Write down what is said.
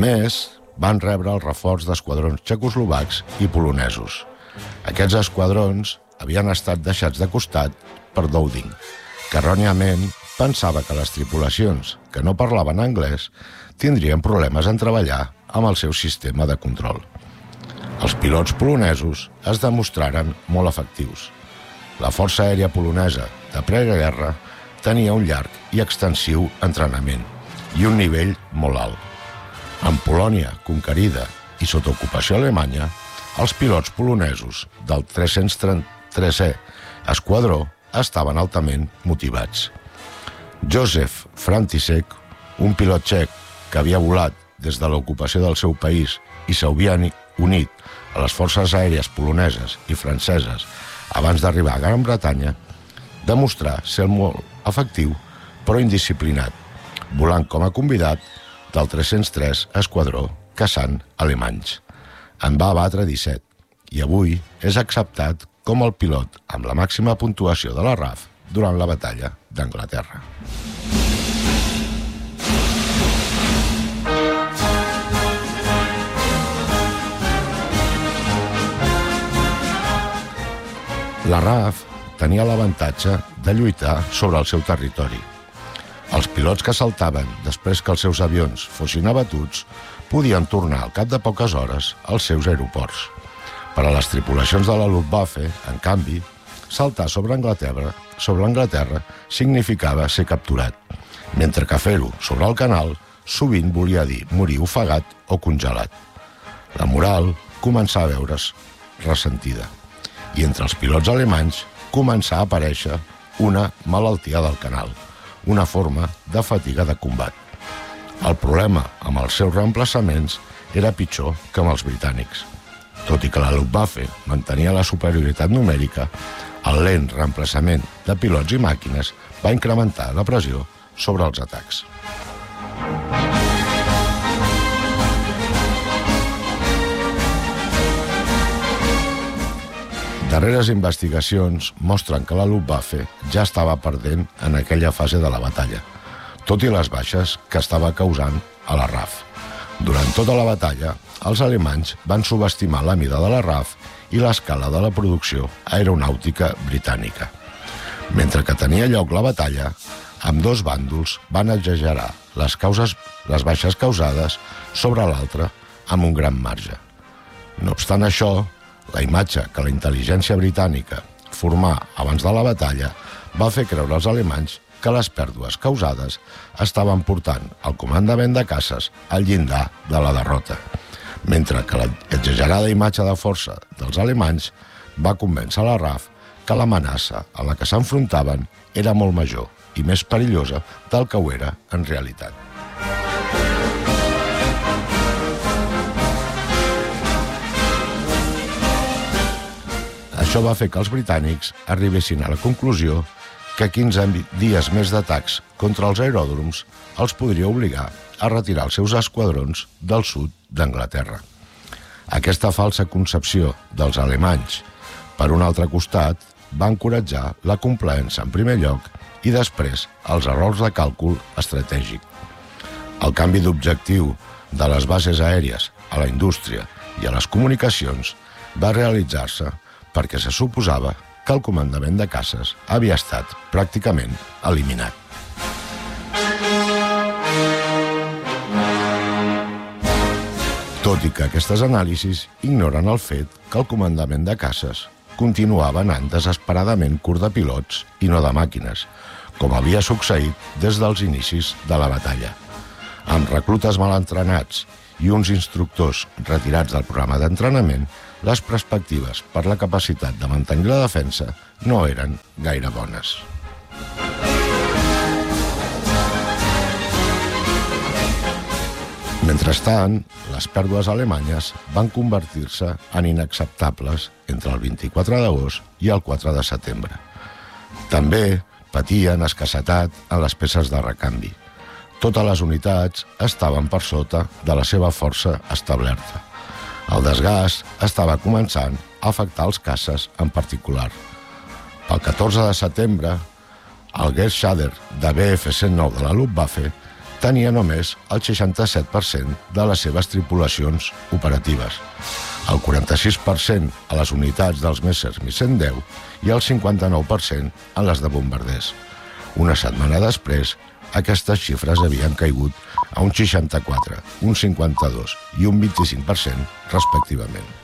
més, van rebre el reforç d'esquadrons txecoslovacs i polonesos. Aquests esquadrons havien estat deixats de costat per Dowding, que erròniament pensava que les tripulacions que no parlaven anglès tindrien problemes en treballar amb el seu sistema de control. Els pilots polonesos es demostraren molt efectius. La Força Aèria Polonesa de preguerra tenia un llarg i extensiu entrenament i un nivell molt alt. En Polònia conquerida i sota ocupació alemanya, els pilots polonesos del 333è esquadró estaven altament motivats. Josef František, un pilot txec que havia volat des de l'ocupació del seu país i s'havia unit a les forces aèries poloneses i franceses abans d'arribar a Gran Bretanya, demostrà ser molt efectiu però indisciplinat, volant com a convidat del 303 esquadró caçant alemanys. En va abatre 17 i avui és acceptat com el pilot amb la màxima puntuació de la RAF durant la batalla d'Anglaterra. La RAF tenia l'avantatge de lluitar sobre el seu territori. Els pilots que saltaven després que els seus avions fossin abatuts podien tornar al cap de poques hores als seus aeroports. Per a les tripulacions de la Luftwaffe, en canvi, saltar sobre Anglaterra significava ser capturat, mentre que fer-ho sobre el canal sovint volia dir morir ofegat o congelat. La moral començà a veure's ressentida, i entre els pilots alemanys començà a aparèixer una malaltia del canal, una forma de fatiga de combat. El problema amb els seus reemplaçaments era pitjor que amb els britànics. Tot i que la Luftwaffe mantenia la superioritat numèrica, el lent reemplaçament de pilots i màquines va incrementar la pressió sobre els atacs. Darreres investigacions mostren que la Luftwaffe ja estava perdent en aquella fase de la batalla, tot i les baixes que estava causant a la RAF. Durant tota la batalla, els alemanys van subestimar la mida de la RAF i l'escala de la producció aeronàutica britànica. Mentre que tenia lloc la batalla, ambdós bàndols van exagerar les baixes causades sobre l'altre amb un gran marge. No obstant això, la imatge que la intel·ligència britànica formà abans de la batalla va fer creure als alemanys que les pèrdues causades estaven portant el comandament de caces al llindar de la derrota, mentre que l'exagerada imatge de força dels alemanys va convèncer la RAF que l'amenaça a la que s'enfrontaven era molt major i més perillosa del que ho era en realitat. Això va fer que els britànics arribessin a la conclusió que 15 dies més d'atacs contra els aeròdroms els podria obligar a retirar els seus esquadrons del sud d'Anglaterra. Aquesta falsa concepció dels alemanys, per un altre costat, va encoratjar la complaença en primer lloc i després els errors de càlcul estratègic. El canvi d'objectiu de les bases aèries a la indústria i a les comunicacions va realitzar-se perquè se suposava que el comandament de caces havia estat pràcticament eliminat. Tot i que aquestes anàlisis ignoren el fet que el comandament de caces continuava anant desesperadament curt de pilots i no de màquines, com havia succeït des dels inicis de la batalla. Amb reclutes mal entrenats i uns instructors retirats del programa d'entrenament, les perspectives per la capacitat de mantenir la defensa no eren gaire bones. Mentrestant, les pèrdues alemanyes van convertir-se en inacceptables entre el 24 d'agost i el 4 de setembre. També patien escassetat en les peces de recanvi. Totes les unitats estaven per sota de la seva força establerta. El desgast estava començant a afectar els caces en particular. Pel 14 de setembre, el Geschwader de Bf-109 de la Luftwaffe tenia només el 67% de les seves tripulacions operatives, el 46% a les unitats dels Messerschmitt 110 i el 59% a les de bombarders. Una setmana després, aquestes xifres havien caigut a un 64%, un 52% i un 25%, respectivament.